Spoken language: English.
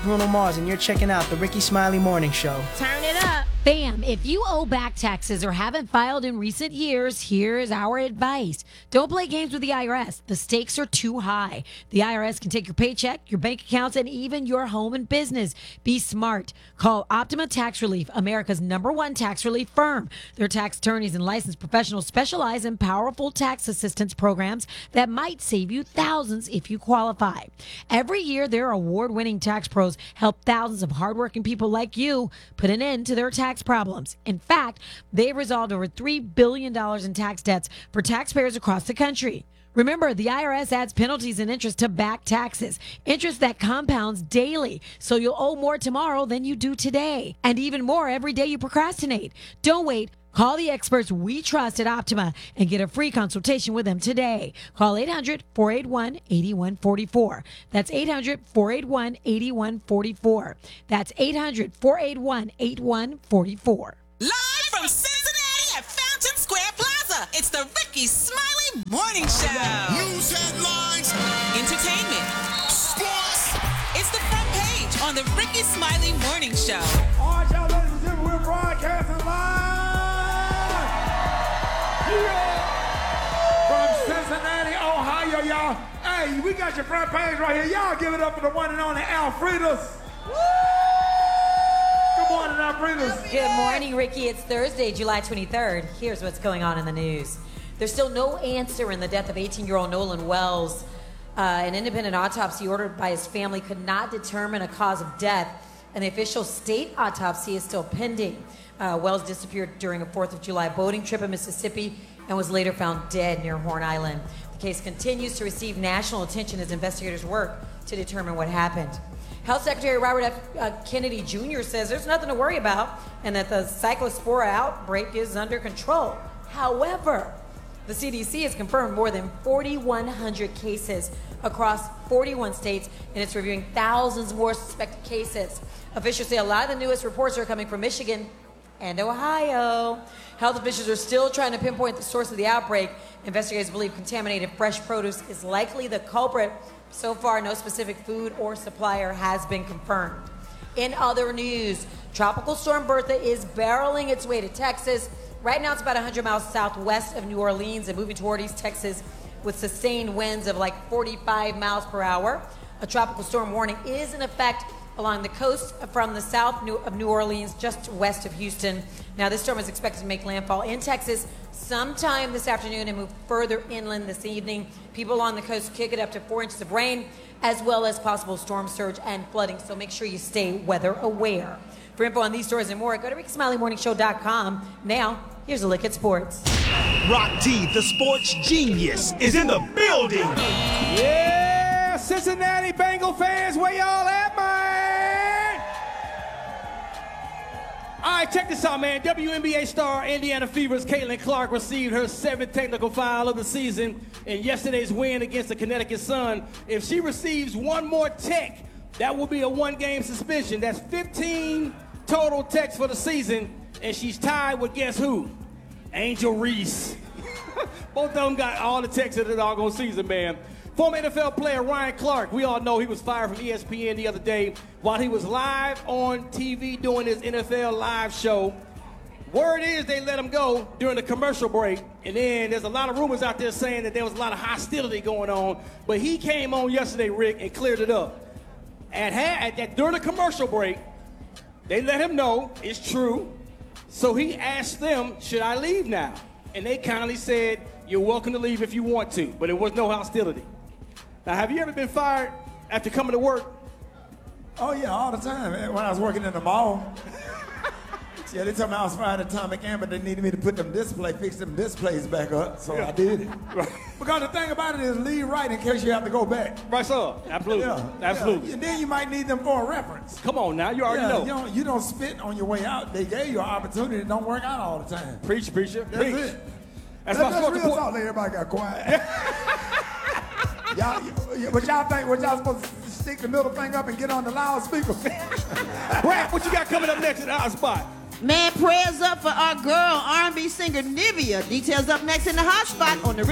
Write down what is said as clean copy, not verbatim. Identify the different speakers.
Speaker 1: Bruno Mars, and you're checking out the Ricky Smiley Morning Show.
Speaker 2: Turn it up.
Speaker 3: Bam, if you owe back taxes or haven't filed in recent years, here's our advice. Don't play games with the IRS. The stakes are too high. The IRS can take your paycheck, your bank accounts, and even your home and business. Be smart. Call Optima Tax Relief, America's #1 tax relief firm. Their tax attorneys and licensed professionals specialize in powerful tax assistance programs that might save you thousands if you qualify. Every year, their award-winning tax pros help thousands of hardworking people like you put an end to their tax problems. In fact, they've resolved over $3 billion in tax debts for taxpayers across the country. Remember, the IRS adds penalties and interest to back taxes, interest that compounds daily, so you'll owe more tomorrow than you do today, and even more every day you procrastinate. Don't wait. Call the experts we trust at Optima and get a free consultation with them today. Call 800-481-8144. That's 800-481-8144. That's 800-481-8144.
Speaker 4: Live from Cincinnati at Fountain Square Plaza, it's the Ricky Smiley Morning Show.
Speaker 5: News headlines,
Speaker 4: Entertainment, sports. It's the front page on the Ricky Smiley Morning Show.
Speaker 6: All right, y'all, ladies and gentlemen, we're broadcasting live from Cincinnati, Ohio, y'all. Hey, we got your front page right here. Y'all give it up for the one and only Alfredas. Good morning, Alfredas.
Speaker 3: Good morning, Ricky. It's Thursday, July 23rd. Here's what's going on in the news. There's still no answer in the death of 18-year-old Nolan Wells. An independent autopsy ordered by his family could not determine a cause of death, and the official state autopsy is still pending. Wells disappeared during a 4th of July boating trip in Mississippi and was later found dead near Horn Island. The case continues to receive national attention as investigators work to determine what happened. Health Secretary Robert F. Kennedy Jr. says there's nothing to worry about and that the cyclospora outbreak is under control. However, the CDC has confirmed more than 4,100 cases across 41 states, and it's reviewing thousands more suspected cases. Officials say a lot of the newest reports are coming from Michigan and Ohio. Health officials are still trying to pinpoint the source of the outbreak. Investigators believe contaminated fresh produce is likely the culprit. So far, no specific food or supplier has been confirmed. In other news, Tropical Storm Bertha is barreling its way to Texas. Right now, it's about 100 miles southwest of New Orleans and moving toward East Texas with sustained winds of like 45 miles per hour. A tropical storm warning is in effect along the coast from the south of New Orleans, just west of Houston. Now, this storm is expected to make landfall in Texas sometime this afternoon and move further inland this evening. People along the coast could get up to 4 inches of rain, as well as possible storm surge and flooding, so make sure you stay weather aware. For info on these stories and more, go to RickySmileyMorningShow.com. Now, here's a look at sports.
Speaker 5: Rock T, the sports genius, is in the building.
Speaker 6: Yeah, Cincinnati Bengal fans, where y'all at, man? All right, check this out, man. WNBA star Indiana Fever's Caitlin Clark received her 7th technical foul of the season in yesterday's win against the Connecticut Sun. If she receives one more tech, that will be a 1-game suspension. That's 15 total techs for the season, and she's tied with guess who? Angel Reese. Both of them got all the techs of the doggone season, man. Former NFL player Ryan Clark, we all know he was fired from ESPN the other day while he was live on TV doing his NFL live show. Word is they let him go during the commercial break, and then there's a lot of rumors out there saying that there was a lot of hostility going on, but he came on yesterday, Rick, and cleared it up. During the commercial break, they let him know it's true, so he asked them, should I leave now? And they kindly said, you're welcome to leave if you want to, but there was no hostility. Now, have you ever been fired after coming to work?
Speaker 7: Oh, yeah, all the time. When I was working in the mall. Yeah, they told me I was fired at Atomic Amp, but they needed me to fix them displays back up, so I did it.
Speaker 6: Right.
Speaker 7: Because the thing about it is leave right in case you have to go back.
Speaker 6: Right, sir. Absolutely.
Speaker 7: Yeah,
Speaker 6: Absolutely.
Speaker 7: Yeah. And then you might need them for a reference.
Speaker 6: Come on now, you already know.
Speaker 7: You don't spit on your way out. They gave you an opportunity. It don't work out all the time.
Speaker 6: Preach, preacher.
Speaker 7: That's
Speaker 6: Preach.
Speaker 7: it.
Speaker 6: That's
Speaker 7: That's
Speaker 6: my
Speaker 7: real talk. Everybody got quiet. What y'all think? What y'all supposed to stick the middle finger up and get on the loudspeaker?
Speaker 6: Brad, what you got coming up next in our spot?
Speaker 2: Man, prayers up for our girl, R&B singer Nivea. Details up next in the Hot Spot on the